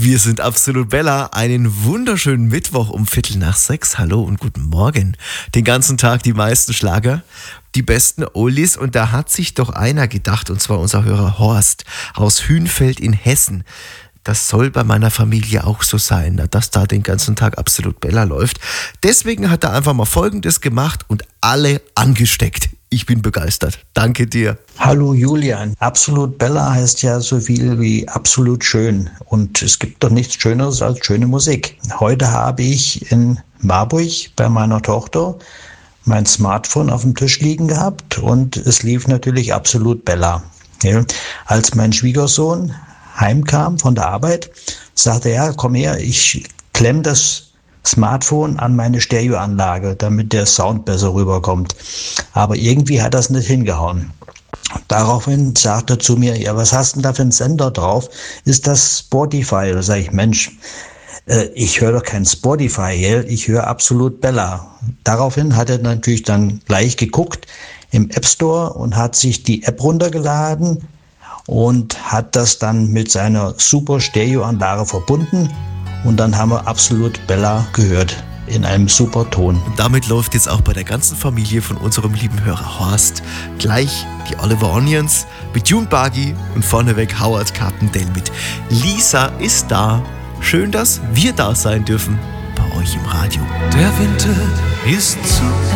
Wir sind Absolut Bella. Einen wunderschönen Mittwoch um 5:45. Hallo und guten Morgen. Den ganzen Tag die meisten Schlager, die besten Oldies. Und da hat sich doch einer gedacht, und zwar unser Hörer Horst aus Hünfeld in Hessen. Das soll bei meiner Familie auch so sein, dass da den ganzen Tag Absolut Bella läuft. Deswegen hat er einfach mal Folgendes gemacht und alle angesteckt. Ich bin begeistert. Danke dir. Hallo Julian. Absolut Bella heißt ja so viel wie absolut schön. Und es gibt doch nichts Schöneres als schöne Musik. Heute habe ich in Marburg bei meiner Tochter mein Smartphone auf dem Tisch liegen gehabt und es lief natürlich Absolut Bella. Ja, als mein Schwiegersohn heimkam von der Arbeit, sagte er, komm her, ich klemm das Smartphone an meine Stereoanlage, damit der Sound besser rüberkommt. Aber irgendwie hat das nicht hingehauen. Daraufhin sagt er zu mir, ja, was hast denn da für einen Sender drauf? Ist das Spotify? Da sage ich, Mensch, ich höre doch kein Spotify, ich höre Absolut Bella. Daraufhin hat er natürlich dann gleich geguckt im App Store und hat sich die App runtergeladen und hat das dann mit seiner super Stereoanlage verbunden. Und dann haben wir Absolut Bella gehört in einem super Ton. Und damit läuft jetzt auch bei der ganzen Familie von unserem lieben Hörer Horst gleich die Oliver Onions mit June Buggy und vorneweg Howard Carpendale mit Lisa ist da. Schön, dass wir da sein dürfen bei euch im Radio. Der Winter ist zu